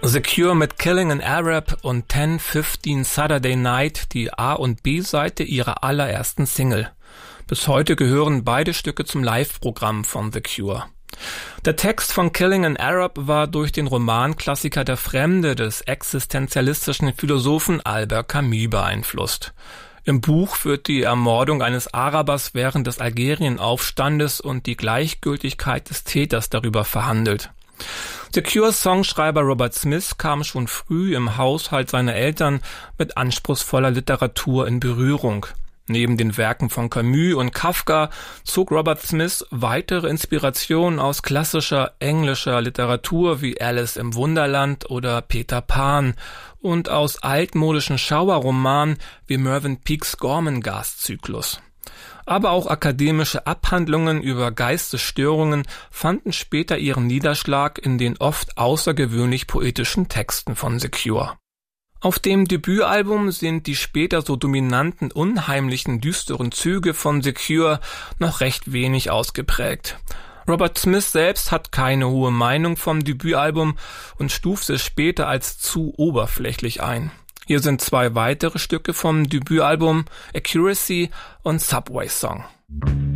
The Cure mit Killing an Arab und 10:15 Saturday Night, die A- und B-Seite ihrer allerersten Single. Bis heute gehören beide Stücke zum Live-Programm von The Cure. Der Text von Killing an Arab war durch den Romanklassiker Der Fremde des existenzialistischen Philosophen Albert Camus beeinflusst. Im Buch wird die Ermordung eines Arabers während des Algerienaufstandes und die Gleichgültigkeit des Täters darüber verhandelt. The Cure-Songschreiber Robert Smith kam schon früh im Haushalt seiner Eltern mit anspruchsvoller Literatur in Berührung. Neben den Werken von Camus und Kafka zog Robert Smith weitere Inspirationen aus klassischer englischer Literatur wie Alice im Wunderland oder Peter Pan und aus altmodischen Schauerromanen wie Mervyn Peake's Gormenghast-Zyklus. Aber auch akademische Abhandlungen über Geistesstörungen fanden später ihren Niederschlag in den oft außergewöhnlich poetischen Texten von The Cure. Auf dem Debütalbum sind die später so dominanten, unheimlichen, düsteren Züge von The Cure noch recht wenig ausgeprägt. Robert Smith selbst hat keine hohe Meinung vom Debütalbum und stuft es später als zu oberflächlich ein. Hier sind 2 weitere Stücke vom Debütalbum, Accuracy und Subway Song.